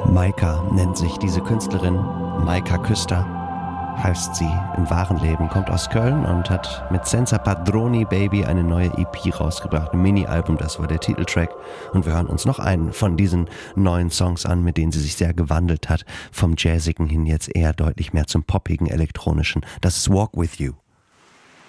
Maika nennt sich diese Künstlerin, Maika Küster heißt sie im wahren Leben, kommt aus Köln und hat mit Senza Padroni Baby eine neue EP rausgebracht, ein Mini-Album, das war der Titeltrack, und wir hören uns noch einen von diesen neuen Songs an, mit denen sie sich sehr gewandelt hat, vom Jazzigen hin jetzt eher deutlich mehr zum poppigen, elektronischen. Das ist Walk With You.